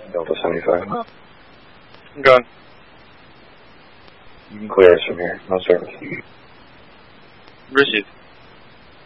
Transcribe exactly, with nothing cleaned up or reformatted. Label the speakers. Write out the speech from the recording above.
Speaker 1: Delta seventy-five.
Speaker 2: I'm going.
Speaker 1: You can clear us from here. No service.
Speaker 2: Received.